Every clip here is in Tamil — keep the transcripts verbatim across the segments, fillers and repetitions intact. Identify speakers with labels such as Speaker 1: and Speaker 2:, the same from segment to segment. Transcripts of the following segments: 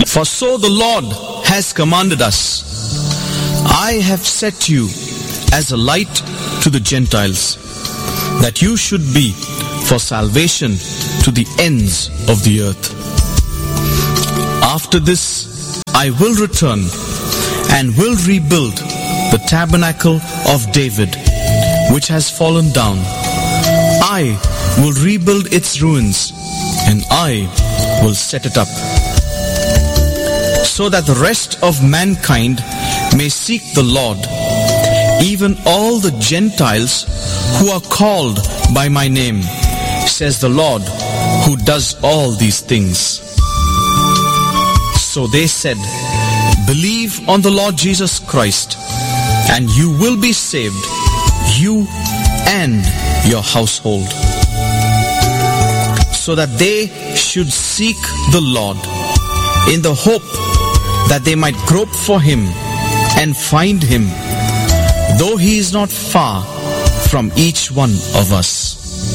Speaker 1: For so the Lord has commanded us, I have set you as a light to the Gentiles, that you should be for salvation to the ends of the earth. After this I will return and will rebuild the tabernacle of David, which has fallen down. I will rebuild its ruins, and I will set it up, so that the rest of mankind may seek the Lord, even all the Gentiles who are called by my name, says the Lord, who does all these things. So they said, believe on the Lord Jesus Christ, and you will be saved, you and your household. So that they should seek the Lord in the hope that they might grope for him and find him, though he is not far from each one of us.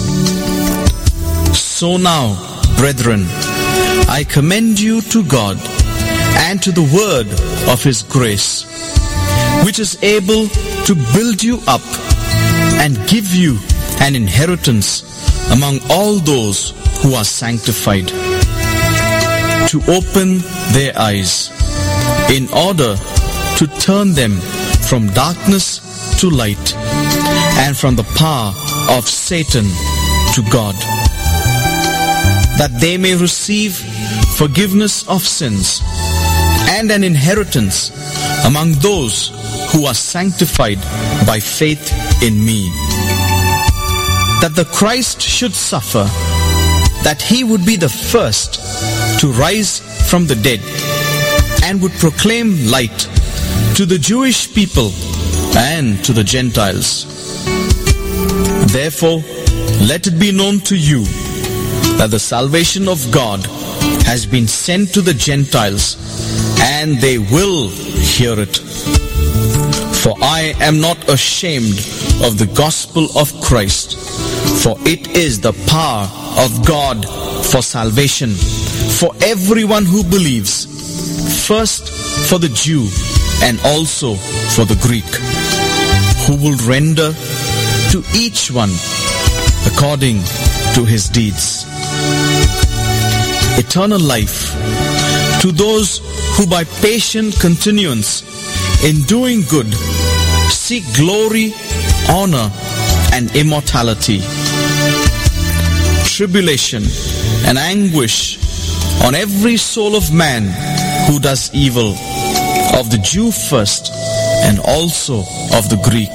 Speaker 1: So now, brethren, I commend you to God and to the word of his grace, which is able to build you up and give you an inheritance among all those who are sanctified, to open their eyes, in order to turn them from darkness to light, and from the power of Satan to God, that they may receive forgiveness of sins and an inheritance among those who are sanctified by faith in me. That the Christ should suffer, that he would be the first to rise from the dead, and would proclaim light to the Jewish people and to the Gentiles. Therefore, let it be known to you that the salvation of God has been sent to the Gentiles, and they will hear it. For I am not ashamed of the gospel of Christ, for it is the power of God for salvation for everyone who believes, first for the Jew and also for the Greek, who will render to each one according to his deeds. Eternal life to those who by patient continuance in doing good seek glory, honor, and immortality. Tribulation and anguish on every soul of man who does evil, of the Jew first and also of the Greek.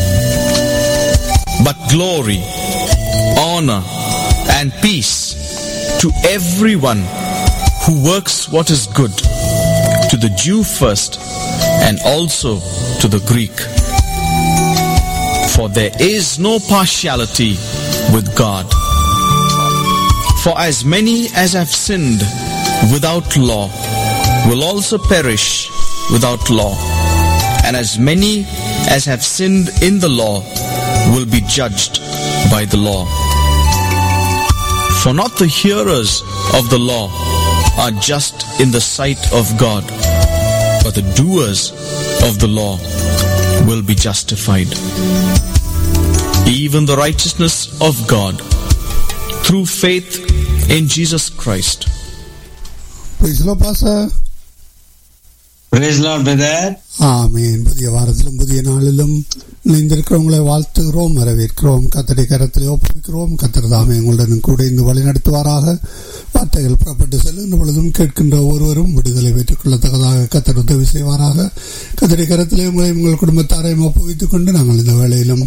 Speaker 1: But glory, honor, and peace to everyone who works what is good, to the Jew first and also to the Greek. For there is no partiality with God. For as many as have sinned without law will also perish without law, and as many as have sinned in the law will be judged by the law. For not the hearers of the law are just in the sight of God, but the doers of the law will be justified. Even the righteousness of God through faith in Jesus Christ.
Speaker 2: Praise the Lord, Pastor.
Speaker 3: Praise the Lord, brother.
Speaker 2: ஆமீன். புதிய வாரத்திலும் புதிய நாளிலும் இணைந்திருக்கிறவங்களை வாழ்த்துகிறோம், வரவேற்கிறோம், கர்த்தருடைய கரத்திலே ஒப்புவிக்கிறோம். கர்த்தர் தாமே உங்களுடன் கூட இந்த வழி நடத்துவாராக. வார்த்தைகள் புறப்பட்டு செல்லுகின்ற பொழுதும் கேட்கின்ற ஒருவரும் விடுதலை பெற்றுக் கொள்ளத்தக்கதாக கர்த்தர் உதவி செய்வாராக. கர்த்தருடைய கரத்திலே உங்களையும் உங்கள் குடும்பத்தாரையும் ஒப்புவித்துக் கொண்டு நாங்கள் இந்த வேளையிலும்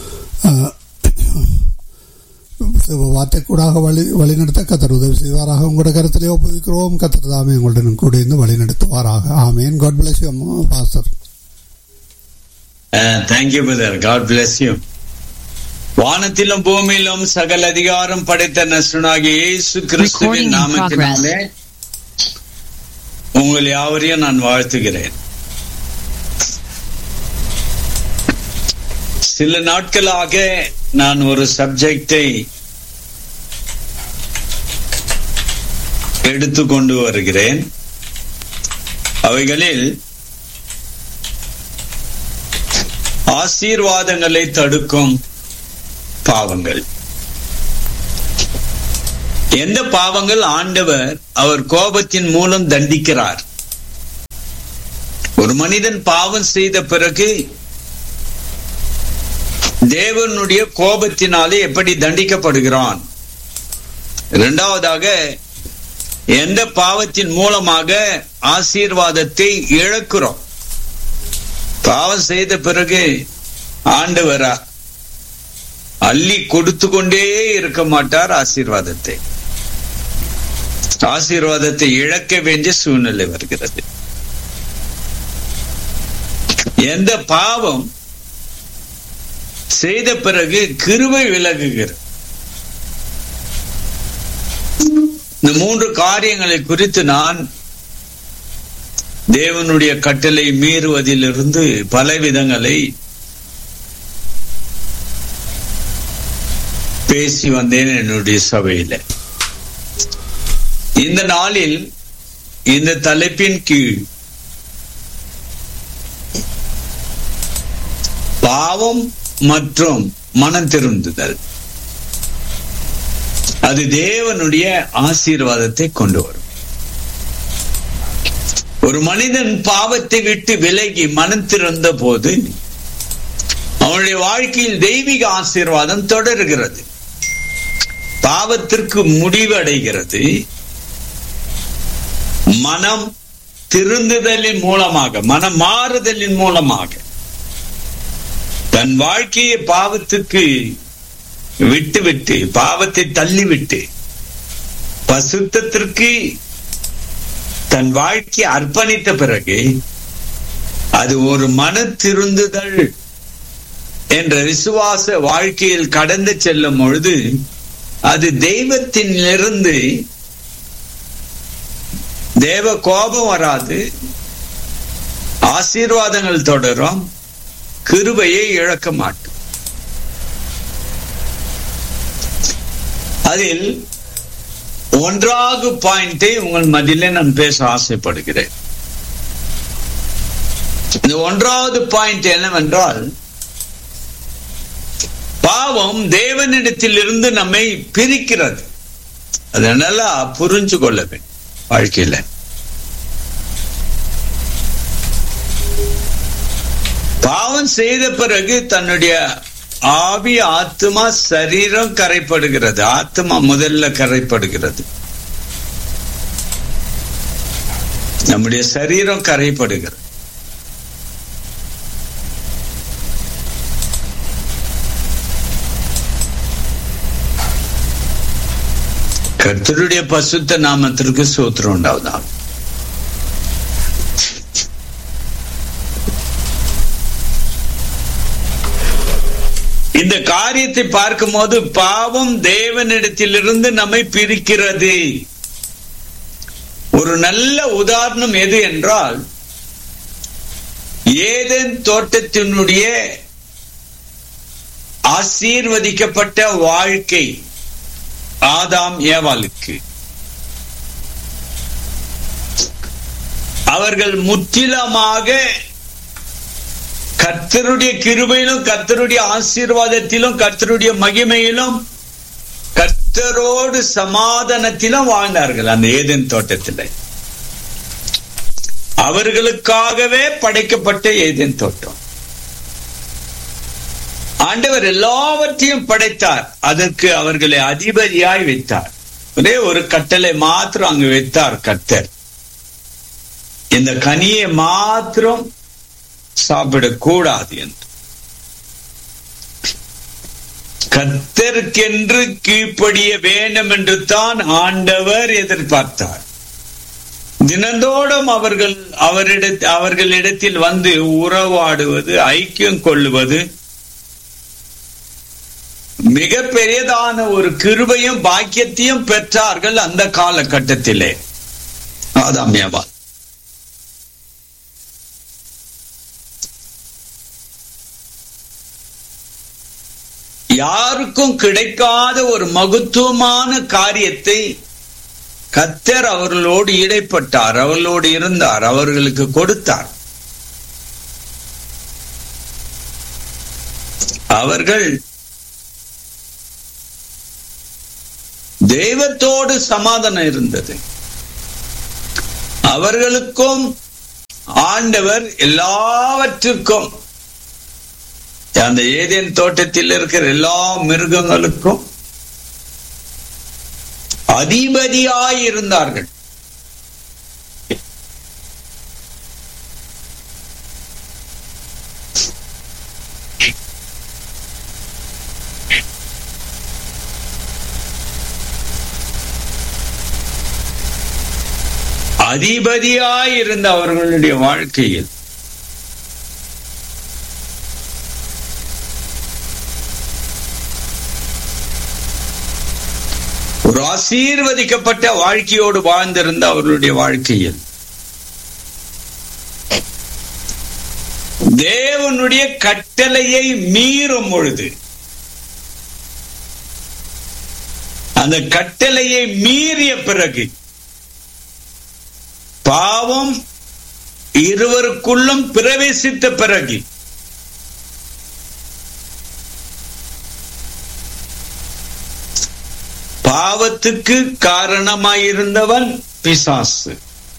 Speaker 2: வார்த்தை கூடாக வழி வழிநடத்த கர்த்தர் உதவி செய்வாராக. உங்களுடைய கருத்திலே ஒப்புவிக்கிறோம். கர்த்தர் தாமே உங்களுடன் கூட இருந்து வழி நடத்துவாராக. ஆமென். God bless you, Pastor.
Speaker 3: Uh, thank you, brother. God bless you. வானத்திலும் பூமியிலும் சகல அதிகாரம் படைத்த நசுனாகிய இயேசு கிறிஸ்துவின் நாமத்தினாலே உங்கள் யாவரையும் நான் வாழ்த்துகிறேன். சில நாட்களாக நான் ஒரு சப்ஜெக்டை எடுத்து கொண்டு வருகிறேன். அவைகளில் ஆசீர்வாதங்களை தடுக்கும் பாவங்கள். எந்த பாவங்கள் ஆண்டவர் அவர் கோபத்தின் மூலம் தண்டிக்கிறார்? ஒரு மனிதன் பாவம் செய்த பிறகு தேவனுடைய கோபத்தினாலே எப்படி தண்டிக்கப்படுகிறான்? இரண்டாவதாக, எந்த பாவத்தின் மூலமாக ஆசீர்வாதத்தை இழக்கிறோம்? பாவம் செய்த பிறகு ஆண்டவரா அள்ளி கொடுத்து கொண்டே இருக்க மாட்டார். ஆசீர்வாதத்தை ஆசீர்வாதத்தை இழக்க வேண்டிய சூழ்நிலை வருகிறது. எந்த பாவம் செய்த பிறகு கிருபை விலகுகிறது? இந்த மூன்று காரியங்களை குறித்து நான் தேவனுடைய கட்டளை மீறுவதிலிருந்து பல விதங்களை பேசி வந்தேன் என்னுடைய சபையில. இந்த நாளில் இந்த தலைப்பின் கீழ் பாவம் மற்றும் மனம் திருந்துதல், அது தேவனுடைய ஆசீர்வாதத்தை கொண்டு வரும். ஒரு மனிதன் பாவத்தை விட்டு விலகி மனம் திறந்த போது அவனுடைய வாழ்க்கையில் தெய்வீக ஆசீர்வாதம் தொடர்கிறது. பாவத்திற்கு முடிவடைகிறது. மனம் திருந்துதலின் மூலமாக, மனம் மாறுதலின் மூலமாக தன் வாழ்க்கையை பாவத்துக்கு விட்டுவிட்டு, பாவத்தை தள்ளிவிட்டு பசுத்தத்திற்கு தன் வாழ்க்கையை அர்ப்பணித்த பிறகு அது ஒரு மன திருந்துதல் என்ற விசுவாச வாழ்க்கையில் கடந்து செல்லும் பொழுது அது தெய்வத்திலிருந்து தேவ கோபம் வராது, ஆசீர்வாதங்கள் தொடரும், கிருபையை இழக்க மாட்டோம். அதில் ஒன்றாவது பாயிண்டை உங்கள் மத்தியிலே நான் பேச ஆசைப்படுகிறேன். இந்த ஒன்றாவது பாயிண்ட் என்னவென்றால், பாவம் தேவனிடத்தில் இருந்து நம்மை பிரிக்கிறது. அதனால புரிஞ்சு கொள்ள வேண்டும். வாழ்க்கையில பாவம் செய்த பிறகு தன்னுடைய ஆவி, ஆத்மா, சரீரம் கரைப்படுகிறது. ஆத்மா முதல்ல கரைப்படுகிறது, நம்முடைய சரீரம் கரைப்படுகிறது. கர்த்தருடைய பசுத்த நாமத்திற்கு ஸ்தோத்திரம் உண்டாவதாக. இந்த காரியத்தை பார்க்கும் போது பாவம் தேவனிடத்திலிருந்து நம்மை பிரிக்கிறது. ஒரு நல்ல உதாரணம் எது என்றால், ஏதேன் தோட்டத்தினுடைய ஆசீர்வதிக்கப்பட்ட வாழ்க்கை ஆதாம் ஏவாளுக்கு. அவர்கள் முற்றிலுமாக கர்த்தருடைய கிருபையிலும் கர்த்தருடைய ஆசீர்வாதத்திலும் கர்த்தருடைய மகிமையிலும் கர்த்தரோடு சமாதானத்திலும் வாழ்ந்தார்கள். அந்த ஏதேன் தோட்டத்தில் அவர்களுக்காகவே படைக்கப்பட்ட ஏதேன் தோட்டம். ஆண்டவர் எல்லாவற்றையும் படைத்தார், அதற்கு அவர்களை அதிபதியாய் வைத்தார். ஒரே ஒரு கட்டளை மாத்திரம் அங்கு வைத்தார் கர்த்தர், இந்த கனியை மாத்திரம் சாப்பிடக்கூடாது என்று. கர்த்தருக்கென்று கீழ்ப்படிய வேண்டும் என்று தான் ஆண்டவர் எதிர்பார்த்தார். தினந்தோறும் அவர்கள் அவரிட அவர்களிடத்தில் வந்து உறவாடுவது, ஐக்கியம் கொள்ளுவது மிக பெரியதான ஒரு கிருபையும் பாக்கியத்தையும் பெற்றார்கள் அந்த காலகட்டத்திலே ஆதாம் ஏவாள். யாருக்கும் கிடைக்காத ஒரு மகத்துவமான காரியத்தை கர்த்தர் அவர்களோடு இடைப்பட்டார், அவர்களோடு இருந்தார், அவர்களுக்கு கொடுத்தார். அவர்கள் தெய்வத்தோடு சமாதானம் இருந்தது. அவர்களுக்கும் ஆண்டவர் எல்லாவற்றுக்கும், அந்த ஏதேன் தோட்டத்தில் இருக்கிற எல்லா மிருகங்களுக்கும் அதிபதியாய் இருந்தார்கள். அதிபதியாய் இருந்த அவர்களுடைய வாழ்க்கையில் ஒரு ஆசீர்வதிக்கப்பட்ட வாழ்க்கையோடு வாழ்ந்திருந்த அவர்களுடைய வாழ்க்கையில் தேவனுடைய கட்டளையை மீறும் பொழுது, அந்த கட்டளையை மீறிய பிறகு பாவம் இருவருக்குள்ளும் பிரவேசித்த பிறகு பாவத்துக்கு காரணமாயிருந்தவன் பிசாசு.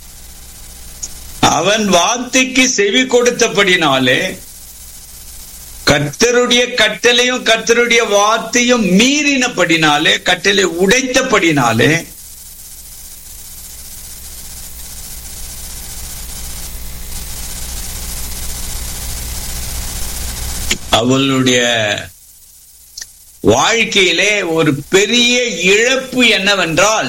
Speaker 3: அவன் வார்த்தைக்கு செவி கொடுத்தபடினாலே, கர்த்தருடைய கட்டளையும் கர்த்தருடைய வார்த்தையும் மீறினபடினாலே, கட்டளை உடைத்தபடினாலே அவளுடைய வாழ்க்கையிலே ஒரு பெரிய இழப்பு என்னவென்றால்,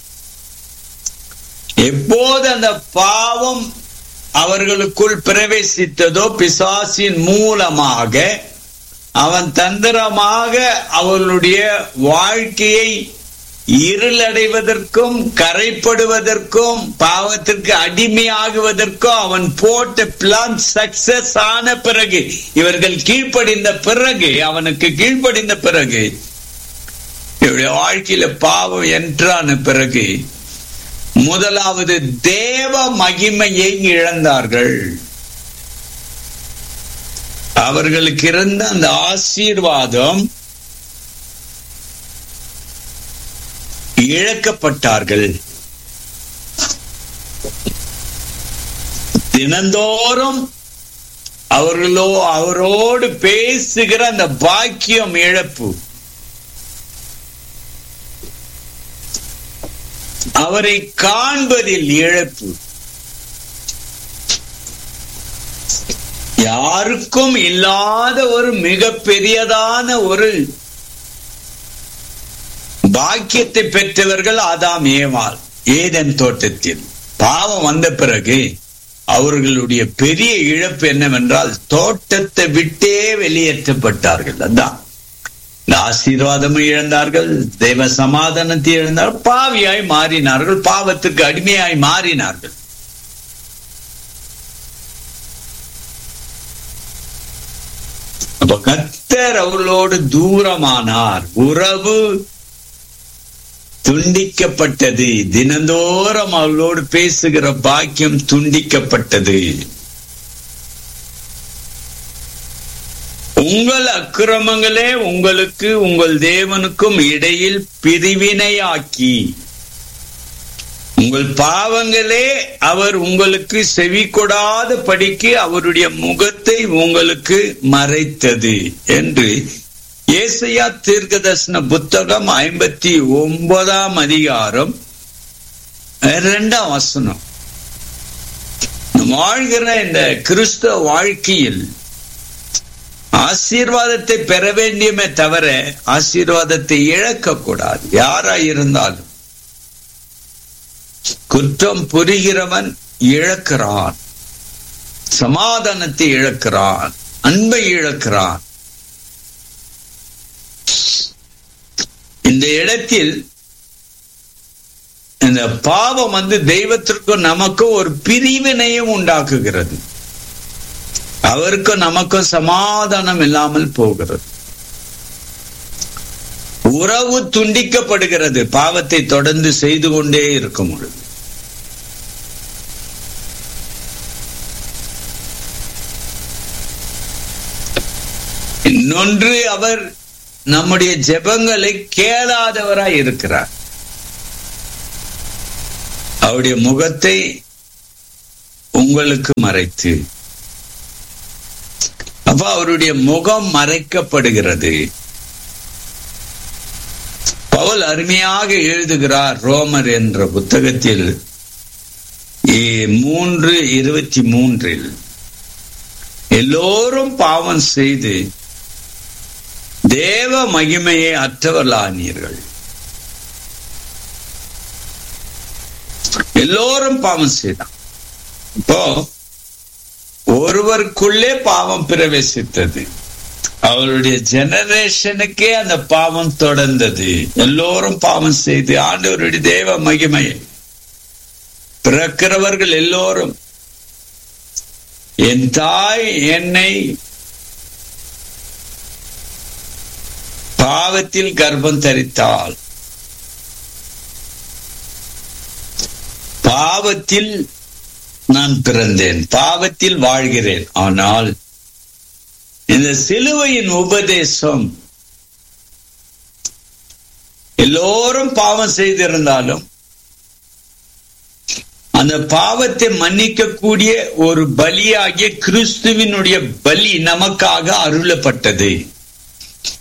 Speaker 3: எப்போது அந்த பாவம் அவர்களுக்குள் பிரவேசித்ததோ, பிசாசின் மூலமாக அவன் தந்திரமாக அவர்களுடைய வாழ்க்கையை இருளடைவதற்கும் கரைப்படுவதற்கும் பாவத்திற்கு அடிமையாகுவதற்கும் அவன் போட்ட பிளான் சக்சஸ் ஆன பிறகு, இவர்கள் கீழ்ப்படிந்த பிறகு, அவனுக்கு கீழ்ப்படிந்த பிறகு, இவருடைய வாழ்க்கையில பாவம் என்றான பிறகு முதலாவது தேவ மகிமையை இழந்தார்கள். அவர்களுக்கு இருந்த அந்த ஆசீர்வாதம் இழக்கப்பட்டார்கள். தினந்தோறும் அவர்களோ அவரோடு பேசுகிற அந்த பாக்கியம் இழப்பு, அவரை காண்பதில் இழப்பு, யாருக்கும் இல்லாத ஒரு மிக பெரியதான ஒரு பாக்கியத்தை பெற்றவர்கள் ஆதாம் ஏவாள் ஏதேன் தோட்டத்தில். பாவம் வந்த பிறகு அவர்களுடைய பெரிய இழப்பு என்னவென்றால், தோட்டத்தை விட்டே வெளியேற்றப்பட்டார்கள். அதான் இந்த ஆசீர்வாதம் இழந்தார்கள், தெய்வ சமாதானத்தை இழந்தார்கள், பாவியாய் மாறினார்கள், பாவத்திற்கு அடிமையாய் மாறினார்கள். அப்ப கர்த்தர் அவர்களோடு தூரமானார், உறவு துண்டிக்கப்பட்டது. தினந்தோறும் அவளோடு பேசுகிற பாக்கியம் துண்டிக்கப்பட்டது. உங்கள் அக்கிரமங்களே உங்களுக்கு உங்கள் தேவனுக்கும் இடையில் பிரிவினையாக்கி, உங்கள் பாவங்களே அவர் உங்களுக்கு செவி கொடாத படிக்கு அவருடைய முகத்தை உங்களுக்கு மறைத்தது என்று ஏசாயா தீர்க்கதரிசன புத்தகம் ஐம்பத்தி ஒன்பதாம் அதிகாரம் இரண்டாம் வசனம். வாழ்கிற இந்த கிறிஸ்தவ வாழ்க்கையில் ஆசீர்வாதத்தை பெற வேண்டியமே தவிர ஆசீர்வாதத்தை இழக்க கூடாது. யாராயிருந்தாலும் குற்றம் புரிகிறவன் இழக்கிறான், சமாதானத்தை இழக்கிறான், அன்பை இழக்கிறான். இந்த இடத்தில் இந்த பாவம் வந்து தெய்வத்திற்கும் நமக்கும் ஒரு பிரிவினையும் உண்டாக்குகிறது. அவருக்கும் நமக்கும் சமாதானம் இல்லாமல் போகிறது. உறவு துண்டிக்கப்படுகிறது பாவத்தை தொடர்ந்து செய்து கொண்டே இருக்கும் பொழுது. இன்னொன்று, அவர் நம்முடைய ஜெபங்களை கேளாதவராய் இருக்கிறார். அவருடைய முகத்தை உங்களுக்கு மறைத்து, அப்ப அவருடைய முகம் மறைக்கப்படுகிறது. பவுல் அருமையாக எழுதுகிறார் ரோமர் என்ற புத்தகத்தில் மூன்று இருபத்தி மூன்றில், எல்லோரும் பாவம் செய்து தேவ மகிமையை அற்றவர்களானீர்கள். எல்லோரும் பாவம் செய்தான். இப்போ ஒருவருக்குள்ளே பாவம் பிரவேசித்தது, அவருடைய ஜெனரேஷனுக்கே அந்த பாவம் தொடர்ந்தது. எல்லோரும் பாவம் செய்து ஆண்டவருடைய தேவ மகிமையை, பிறக்கிறவர்கள் எல்லோரும், என் தாய் என்னை பாவத்தில் கர்ப்பம் தரித்தாள், பாவத்தில் நான் பிறந்தேன், பாவத்தில் வாழ்கிறேன். ஆனால் இந்த சிலுவையின் உபதேசம் எல்லோரும் பாவம் செய்திருந்தாலும் அந்த பாவத்தை மன்னிக்கக்கூடிய ஒரு பலியாகிய கிறிஸ்துவினுடைய பலி நமக்காக அருளப்பட்டது.